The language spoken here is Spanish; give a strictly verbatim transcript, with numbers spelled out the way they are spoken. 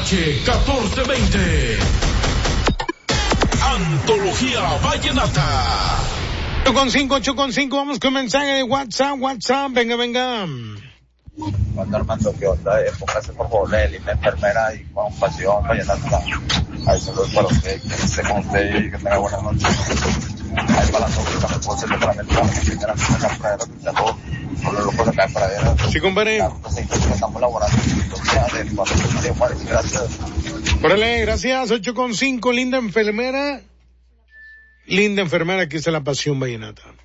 H catorce veinte. Antología Vallenata. ocho con cinco, ocho con cinco, vamos con mensaje de WhatsApp, WhatsApp, venga, venga. Cuando Armando, ¿qué onda? Eh, póngase por favor la linda enfermera y con pasión Vallenata. Ahí saludos para usted, que esté con usted y que tenga buenas noches. Ahí para la tóxica me puedo servir para la primera vez acá en Pradera, que salgo por los locos acá en Pradera. Sí, compadre. Estamos laborando en gracias. Órale, gracias, ocho con cinco, linda enfermera. Linda enfermera, aquí está la pasión vallenata.